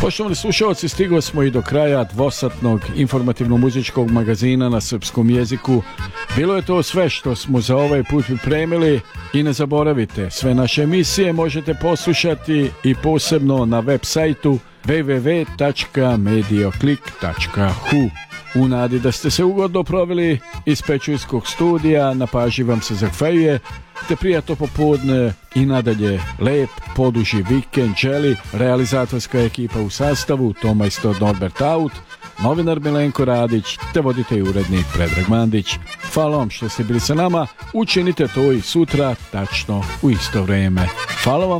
Poštovani slušalci, stigli smo i do kraja dvosatnog informativno-muzičkog magazina na srpskom jeziku. Bilo je to sve što smo za ovaj put pripremili i ne zaboravite, sve naše emisije možete poslušati i posebno na web sajtu www.medioklik.hu. U nadi da ste se ugodno proveli iz Pečujskog studija, na pažnji vam se zahvaljuje, te prijatno popodne i nadalje lep, poduži vikend želi realizatorska ekipa u sastavu Tomajstor Norbert Aut, novinar Milenko Radić te voditelj i urednik Predrag Mandić. Hvala vam što ste bili sa nama, učinite to i sutra tačno u isto vrijeme. Hvala vam.